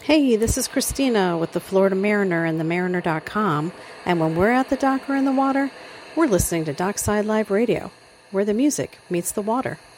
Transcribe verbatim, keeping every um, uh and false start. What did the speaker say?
Hey, this is Christina with the Florida Mariner and the mariner dot com, and when we're at the dock or in the water, we're listening to Dockside Live Radio, where the music meets the water.